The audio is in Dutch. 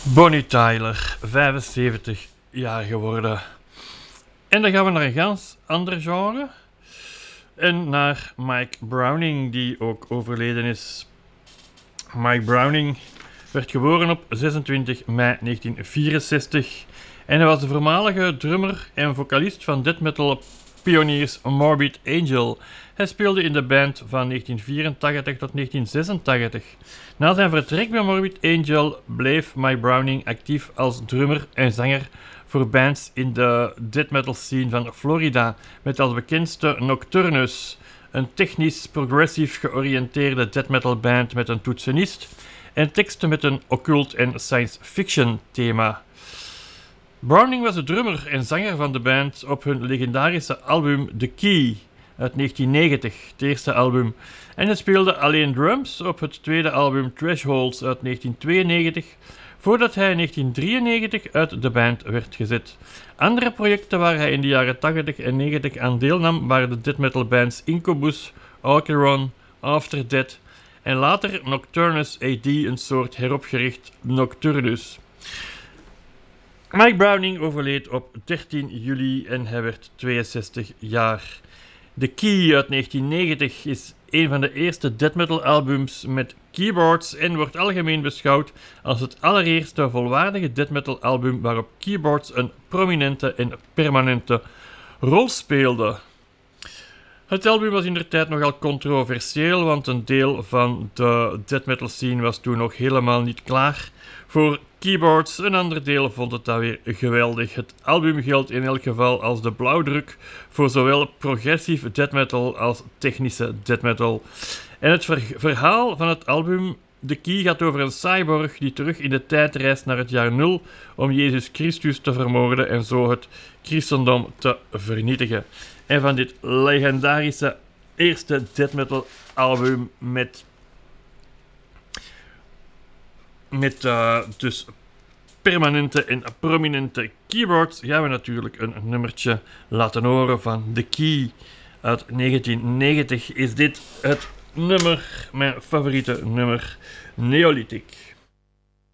Bonnie Tyler, 75 jaar geworden. En dan gaan we naar een ganz ander genre. En naar Mike Browning, die ook overleden is. Mike Browning werd geboren op 26 mei 1964. En hij was de voormalige drummer en vocalist van death metal pioniers Morbid Angel. Hij speelde in de band van 1984 tot 1986. Na zijn vertrek bij Morbid Angel bleef Mike Browning actief als drummer en zanger voor bands in de death metal scene van Florida, met als bekendste Nocturnus, een technisch progressief georiënteerde death metal band met een toetsenist en teksten met een occult en science fiction thema. Browning was de drummer en zanger van de band op hun legendarische album The Key uit 1990, het eerste album. En hij speelde alleen drums op het tweede album Thresholds uit 1992, voordat hij in 1993 uit de band werd gezet. Andere projecten waar hij in de jaren 80 en 90 aan deelnam waren de death metal bands Incubus, Acheron, After Death en later Nocturnus AD, een soort heropgericht Nocturnus. Mike Browning overleed op 13 juli en hij werd 62 jaar. The Key uit 1990 is een van de eerste death metal albums met keyboards en wordt algemeen beschouwd als het allereerste volwaardige death metal album waarop keyboards een prominente en permanente rol speelden. Het album was inderdaad nogal controversieel, want een deel van de death metal scene was toen nog helemaal niet klaar voor keyboards. Een ander deel vond het dan weer geweldig. Het album geldt in elk geval als de blauwdruk voor zowel progressive death metal als technische death metal. En het verhaal van het album The Key gaat over een cyborg die terug in de tijd reist naar het jaar 0 om Jezus Christus te vermoorden en zo het christendom te vernietigen. En van dit legendarische eerste death metal album met dus permanente en prominente keyboards gaan we natuurlijk een nummertje laten horen van The Key uit 1990. Is dit het nummer, mijn favoriete nummer, Neolithic.